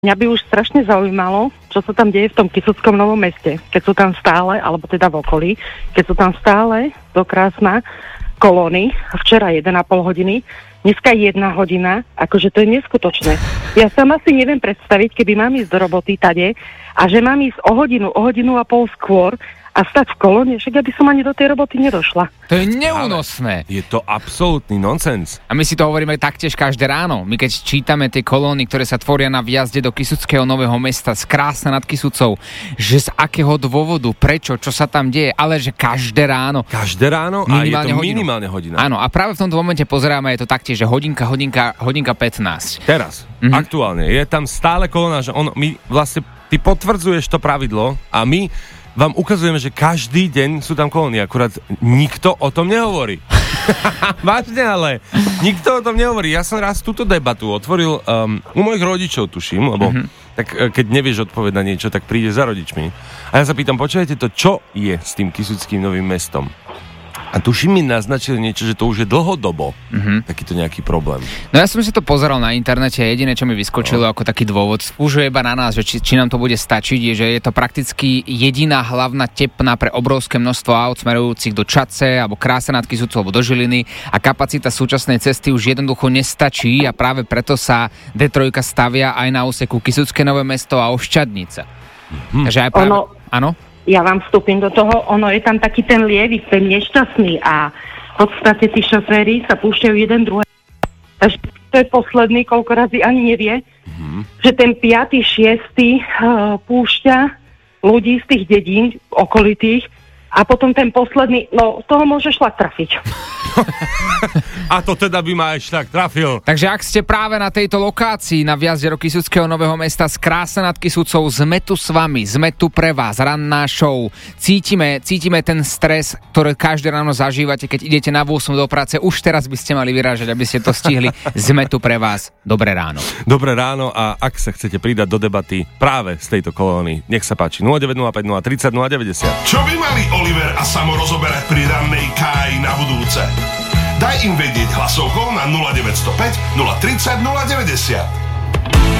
Mňa by už strašne zaujímalo, čo sa tam deje v tom Kysuckom Novom Meste, keď sú tam stále, alebo teda v okolí, keď sú tam stále do krásna kolóny, včera 1,5 hodiny, dneska 1 hodina, akože to je neskutočné. Ja sama si neviem predstaviť, keby mám ísť do roboty tade a že mám ísť o hodinu a pol skôr a stať v kolóne, však ja by som ani do tej roboty nedošla. To je neúnosné. Je to absolútny nonsens. A my si to hovoríme taktiež každé ráno. My keď čítame tie kolóny, ktoré sa tvoria na vjazde do Kysuckého Nového Mesta z Krásna nad Kysucou, že z akého dôvodu, prečo, čo sa tam deje, ale že každé ráno. Každé ráno a je to minimálne hodina. Áno, a práve v tomto momente pozeráme, je to taktiež, že hodinka 15. Teraz, aktuálne, je tam stále kolóna, že my vlastne, ty potvrdzuješ to pravidlo a my vám ukazujeme, že každý deň sú tam kolóny, akurát nikto o tom nehovorí. Vážne, ale nikto o tom nehovorí. Ja som raz túto debatu otvoril u mojich rodičov, tuším, lebo tak keď nevieš odpovedať na niečo, tak príde za rodičmi. A ja sa pýtam, počujete to, čo je s tým Kysuckým Novým Mestom? A tuším mi naznačili niečo, že to už je dlhodobo takýto nejaký problém. No ja som si to pozeral na internete a jediné, čo mi vyskočilo ako taký dôvod, už je iba na nás, že či nám to bude stačiť, je, že je to prakticky jediná hlavná tepna pre obrovské množstvo aut smerujúcich do Čadce alebo Krásna nad Kysucou alebo do Žiliny a kapacita súčasnej cesty už jednoducho nestačí a práve preto sa D3 stavia aj na úseku Kysucké Nové Mesto a Oščadnica. Takže aj práve... Áno? Ja vám vstúpim do toho, ono je tam taký ten lievik, ten nešťastný a v podstate tí šoféry sa púšťajú jeden druhé. Takže to je posledný, koľko razy ani nevie, že ten 5., 6. Púšťa ľudí z tých dedín okolitých a potom ten posledný, no toho môže šlak trafiť. A to teda by ma aj šľak trafil. Takže ak ste práve na tejto lokácii na vjazde do Kysuckého Nového Mesta z Krásna nad Kysucou, sme tu s vami, sme tu pre vás, ranná show. Cítime ten stres, ktorý každé ráno zažívate, keď idete na 8 do práce. Už teraz by ste mali vyrážať, aby ste to stihli. Sme tu pre vás. Dobré ráno. Dobré ráno a ak sa chcete pridať do debaty práve z tejto kolóny, nech sa páči 0905 030 090. Čo by mali Oliver a Samo rozoberať pri rannej Káji na budúce? Daj im vedieť hlasovkou na 0905 030 090.